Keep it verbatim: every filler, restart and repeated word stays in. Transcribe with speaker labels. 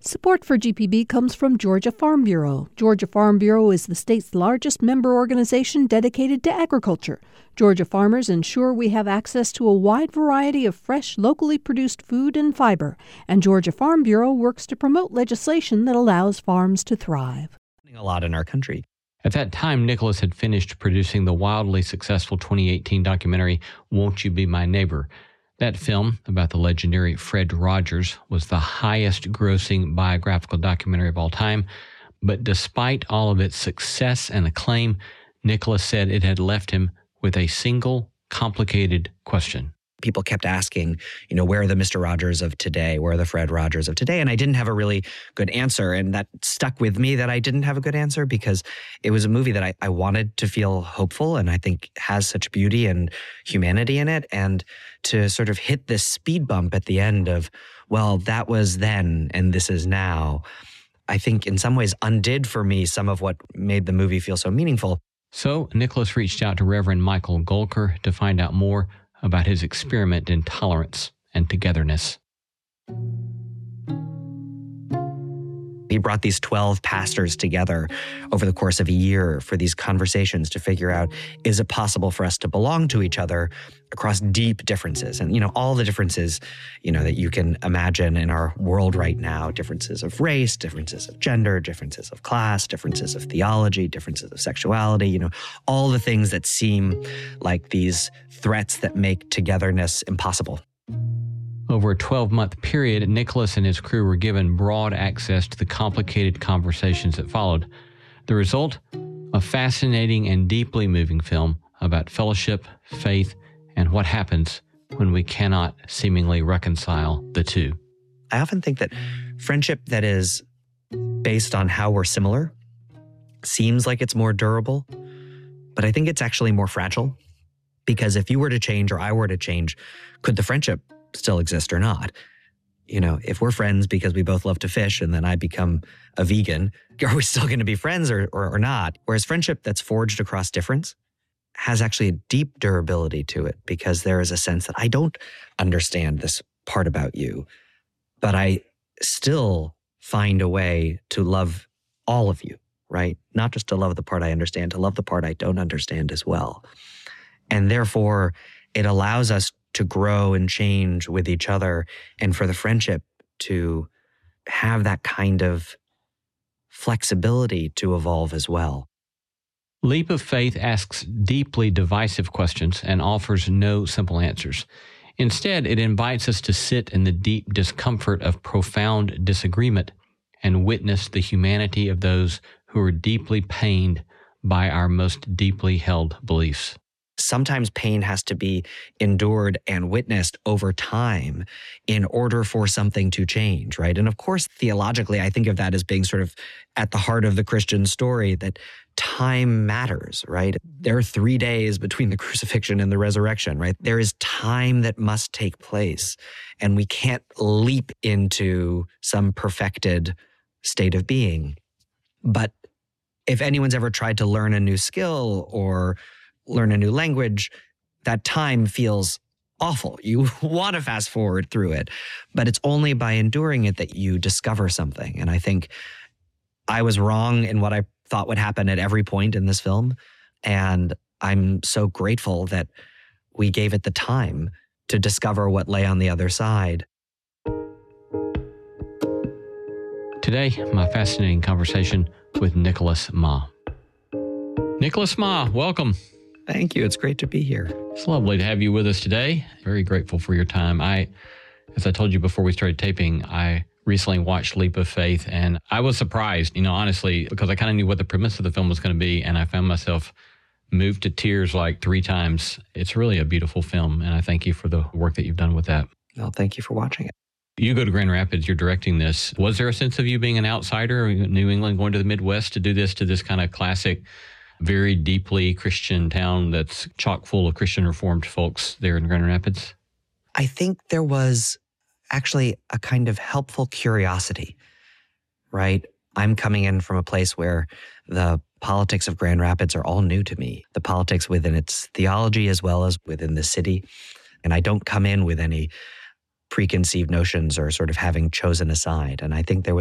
Speaker 1: Support for G P B comes from Georgia Farm Bureau. Georgia Farm Bureau is the state's largest member organization dedicated to agriculture. Georgia farmers ensure we have access to a wide variety of fresh, locally produced food and fiber. And Georgia Farm Bureau works to promote legislation that allows farms to thrive.
Speaker 2: A lot in our country.
Speaker 3: At that time, Nicholas had finished producing the wildly successful twenty eighteen documentary, Won't You Be My Neighbor? That film, about the legendary Fred Rogers, was the highest-grossing biographical documentary of all time. But despite all of its success and acclaim, Nicholas said it had left him with a single, complicated question.
Speaker 2: People kept asking, you know, where are the Mister Rogers of today? Where are the Fred Rogers of today? And I didn't have a really good answer. And that stuck with me that I didn't have a good answer because it was a movie that I, I wanted to feel hopeful and I think has such beauty and humanity in it. And to sort of hit this speed bump at the end of, well, that was then and this is now, I think in some ways undid for me some of what made the movie feel so meaningful.
Speaker 3: So Nicholas reached out to Reverend Michael Golker to find out more about his experiment in tolerance and togetherness.
Speaker 2: He brought these twelve pastors together over the course of a year for these conversations to figure out, is it possible for us to belong to each other across deep differences? And, you know, all the differences, you know, that you can imagine in our world right now, differences of race, differences of gender, differences of class, differences of theology, differences of sexuality, you know, all the things that seem like these threats that make togetherness impossible.
Speaker 3: Over a twelve-month period, Nicholas and his crew were given broad access to the complicated conversations that followed. The result? A fascinating and deeply moving film about fellowship, faith, and what happens when we cannot seemingly reconcile the two.
Speaker 2: I often think that friendship that is based on how we're similar seems like it's more durable, but I think it's actually more fragile. Because if you were to change or I were to change, could the friendship still exist or not? You know, if we're friends because we both love to fish and then I become a vegan, are we still going to be friends or, or, or not? Whereas friendship that's forged across difference has actually a deep durability to it because there is a sense that I don't understand this part about you, but I still find a way to love all of you, right? Not just to love the part I understand, to love the part I don't understand as well. And therefore, it allows us to grow and change with each other and for the friendship to have that kind of flexibility to evolve as well.
Speaker 3: Leap of Faith asks deeply divisive questions and offers no simple answers. Instead, it invites us to sit in the deep discomfort of profound disagreement and witness the humanity of those who are deeply pained by our most deeply held beliefs.
Speaker 2: Sometimes pain has to be endured and witnessed over time in order for something to change, right? And of course, theologically, I think of that as being sort of at the heart of the Christian story, that time matters, right? There are three days between the crucifixion and the resurrection, right? There is time that must take place, and we can't leap into some perfected state of being. But if anyone's ever tried to learn a new skill or learn a new language, that time feels awful. You want to fast forward through it, but it's only by enduring it that you discover something. And I think I was wrong in what I thought would happen at every point in this film. And I'm so grateful that we gave it the time to discover what lay on the other side.
Speaker 3: Today, my fascinating conversation with Nicholas Mah. Nicholas Mah, welcome.
Speaker 2: Thank you. It's great to be here.
Speaker 3: It's lovely to have you with us today. Very grateful for your time. I, as I told you before we started taping, I recently watched Leap of Faith, and I was surprised, you know, honestly, because I kind of knew what the premise of the film was going to be, and I found myself moved to tears like three times. It's really a beautiful film, and I thank you for the work that you've done with that.
Speaker 2: Well, thank you for watching it.
Speaker 3: You go to Grand Rapids, you're directing this. Was there a sense of you being an outsider, New England, going to the Midwest to do this, to this kind of classic, very deeply Christian town that's chock full of Christian Reformed folks there in Grand Rapids?
Speaker 2: I think there was actually a kind of helpful curiosity, right? I'm coming in from a place where the politics of Grand Rapids are all new to me, the politics within its theology as well as within the city. And I don't come in with any preconceived notions or sort of having chosen a side. And I think there was